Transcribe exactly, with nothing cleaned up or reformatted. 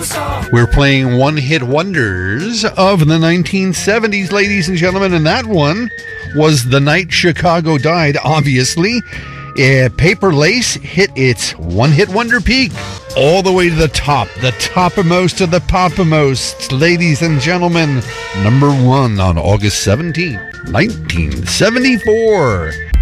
We're playing one-hit wonders of the nineteen seventies, ladies and gentlemen, and that one was The Night Chicago Died, obviously. Uh, Paper Lace hit its one-hit wonder peak all the way to the top, the toppermost of the poppermost, ladies and gentlemen. Number one on August seventeenth, nineteen seventy-four.